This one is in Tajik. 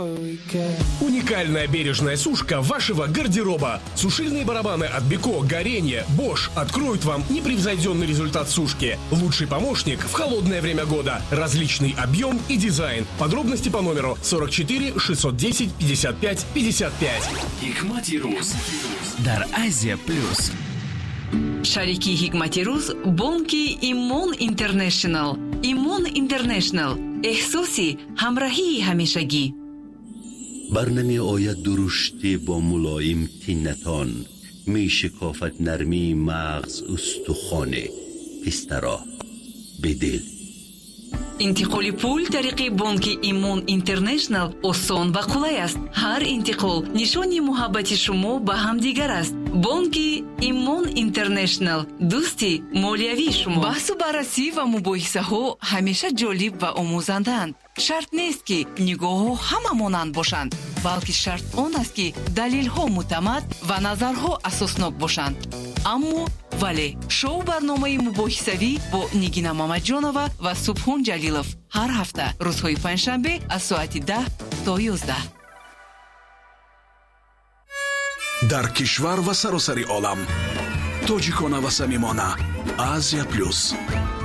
Уникальная бережная сушка вашего гардероба. Сушильные барабаны от Беко, Горенье, Bosch откроют вам непревзойденный результат сушки. Лучший помощник в холодное время года. Различный объем и дизайн. Подробности по номеру 44 610 55 55. Hikmati Ruz дар Азия Плюс. Шарики Hikmati Ruz бонки Имон Интернешнл. Имон Интернешнл. احساسی همراهی همیشگی. برنمی آید درشتی با ملایم تینتان، می شکافت نرمی مغز استخوانه پسترا به دل. انتقال پول طریق بانک ایمون اینترنشنل آسان و قلای است. هر انتقال نشانی محبت شما به همدیگر است. بانک ایمون اینترنشنل دوستی مالیوی شما. بحث و بررسی و مباحثه ها همیشه جالب و آموزندند. شرط نیست که نگاه ها همه مانند باشند، بلکه شرط آن است که دلیل ها معتمد و نظرها اساسناک باشند. اما ولی شو برنامه مباحثوی با نگینا مامدجانова و سبحان جلیلов هر هفته روزهای پنجشنبه از ساعت 10 تا 11. дар кишвар ва саросари олам тоҷикона ва самимона. Азия Плюс.